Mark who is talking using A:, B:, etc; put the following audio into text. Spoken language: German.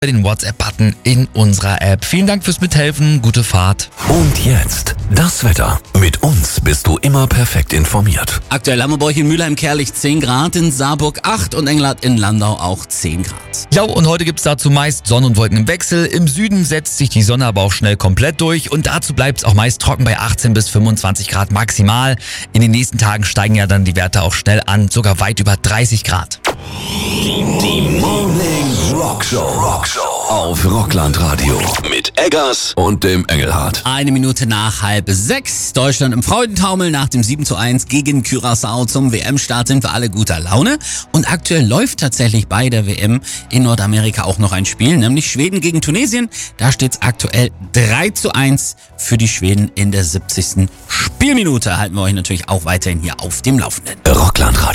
A: den WhatsApp-Button in unserer App. Vielen Dank fürs Mithelfen, gute Fahrt.
B: Und jetzt das Wetter. Mit uns bist du immer perfekt informiert.
C: Aktuell haben wir bei euch in Mülheim-Kerlich 10 Grad, in Saarburg 8 und Englert in Landau auch 10 Grad.
A: Ja, und heute gibt's dazu meist Sonne und Wolken im Wechsel. Im Süden setzt sich die Sonne aber auch schnell komplett durch und dazu bleibt's auch meist trocken bei 18 bis 25 Grad maximal. In den nächsten Tagen steigen ja dann die Werte auch schnell an, sogar weit über 30 Grad.
B: Die Morning Rockshow auf Rocklandradio mit Eggers und dem Engelhardt.
C: 1 Minute nach 5:30. Deutschland im Freudentaumel nach dem 7:1 gegen Curaçao zum WM-Start sind wir alle guter Laune. Und aktuell läuft tatsächlich bei der WM in Nordamerika auch noch ein Spiel, nämlich Schweden gegen Tunesien. Da steht's aktuell 3:1 für die Schweden in der 70. Spielminute. Halten wir euch natürlich auch weiterhin hier auf dem Laufenden.
B: Rocklandradio.